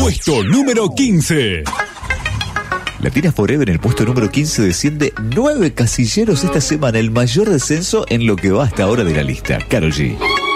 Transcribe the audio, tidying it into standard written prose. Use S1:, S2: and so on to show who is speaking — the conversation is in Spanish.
S1: Puesto número 15.
S2: Latina Forever en el puesto número 15 desciende 9 casilleros esta semana, el mayor descenso en lo que va hasta ahora de la lista. Karol G.